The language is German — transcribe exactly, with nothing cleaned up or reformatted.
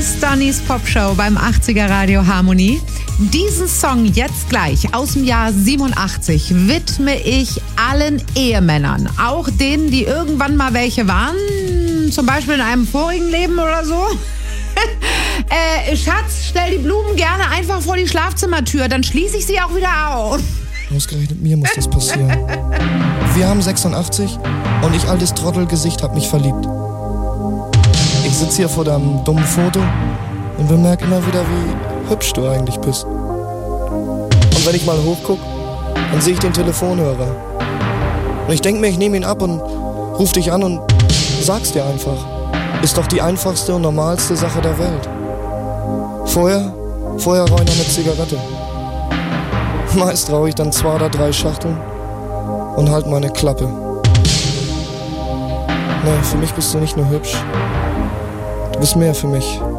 ist Donnys Popshow beim achtziger Radio Harmonie. Diesen Song jetzt gleich aus dem Jahr siebenundachtzig widme ich allen Ehemännern. Auch denen, die irgendwann mal welche waren, zum Beispiel in einem vorigen Leben oder so. äh, Schatz, stell die Blumen gerne einfach vor die Schlafzimmertür, dann schließe ich sie auch wieder auf. Ausgerechnet mir muss das passieren. Wir haben sechsundachtzig und ich, altes Trottelgesicht, hab mich verliebt. Ich sitze hier vor deinem dummen Foto und bemerke immer wieder, wie hübsch du eigentlich bist. Und wenn ich mal hochguck, dann sehe ich den Telefonhörer. Und ich denke mir, ich nehme ihn ab und ruf dich an und sag's dir einfach. Ist doch die einfachste und normalste Sache der Welt. Vorher, vorher rauche ich noch eine Zigarette. Meist rauche ich dann zwei oder drei Schachteln und halt meine Klappe. Nee, für mich bist du nicht nur hübsch. Du bist mehr für mich.